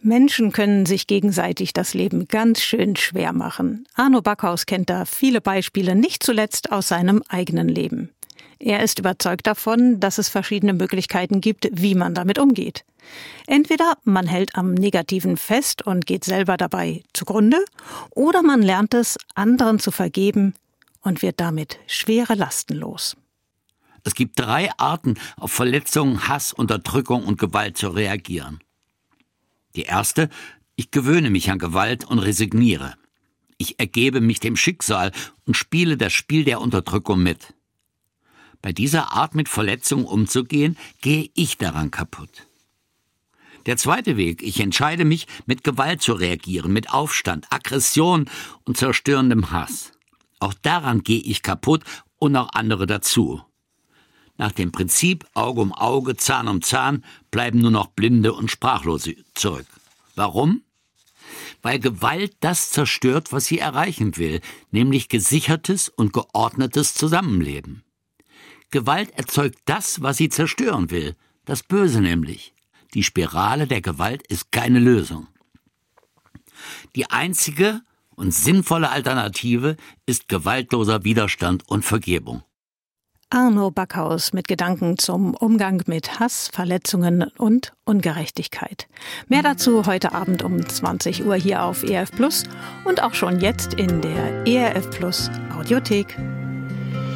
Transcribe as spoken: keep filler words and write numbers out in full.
Menschen können sich gegenseitig das Leben ganz schön schwer machen. Arno Backhaus kennt da viele Beispiele, nicht zuletzt aus seinem eigenen Leben. Er ist überzeugt davon, dass es verschiedene Möglichkeiten gibt, wie man damit umgeht. Entweder man hält am Negativen fest und geht selber dabei zugrunde, oder man lernt es, anderen zu vergeben und wird damit schwere Lasten los. Es gibt drei Arten, auf Verletzungen, Hass, Unterdrückung und Gewalt zu reagieren. Die erste: Ich gewöhne mich an Gewalt und resigniere. Ich ergebe mich dem Schicksal und spiele das Spiel der Unterdrückung mit. Bei dieser Art, mit Verletzungen umzugehen, gehe ich daran kaputt. Der zweite Weg: Ich entscheide mich, mit Gewalt zu reagieren, mit Aufstand, Aggression und zerstörendem Hass. Auch daran gehe ich kaputt und auch andere dazu. Nach dem Prinzip Auge um Auge, Zahn um Zahn bleiben nur noch Blinde und Sprachlose zurück. Warum? Weil Gewalt das zerstört, was sie erreichen will, nämlich gesichertes und geordnetes Zusammenleben. Gewalt erzeugt das, was sie zerstören will, das Böse nämlich. Die Spirale der Gewalt ist keine Lösung. Die einzige und sinnvolle Alternative ist gewaltloser Widerstand und Vergebung. Arno Backhaus mit Gedanken zum Umgang mit Hass, Verletzungen und Ungerechtigkeit. Mehr dazu heute Abend um zwanzig Uhr hier auf E R F Plus und auch schon jetzt in der E R F Plus Audiothek.